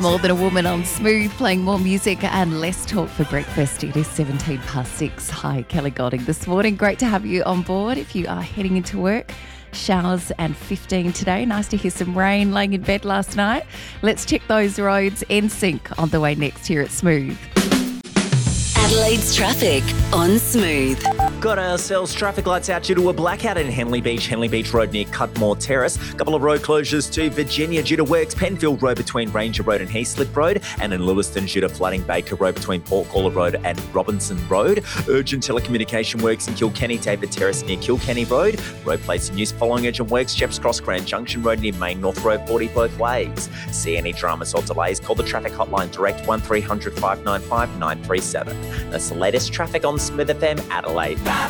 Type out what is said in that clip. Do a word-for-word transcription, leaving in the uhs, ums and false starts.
More Than a Woman on Smooth, playing more music and less talk for breakfast. It is seventeen past six. Hi, Kelly Golding this morning. Great to have you on board if you are heading into work. Showers and fifteen today. Nice to hear some rain laying in bed last night. Let's check those roads. N Sync on the way next here at Smooth. Adelaide's traffic on Smooth. Got ourselves traffic lights out due to a blackout in Henley Beach, Henley Beach Road near Cutmore Terrace. A couple of road closures to Virginia due to works, Penfield Road between Ranger Road and Heathslip Road, and in Lewiston due to flooding Baker Road between Portcaller Road and Robinson Road. Urgent telecommunication works in Kilkenny, David Terrace near Kilkenny Road. Road plates in use following urgent works, Jeffs Cross, Grand Junction Road near Main North Road, forty both ways. See any dramas or delays, call the traffic hotline direct one three hundred five nine five nine three seven. That's the latest traffic on Smooth F M Adelaide.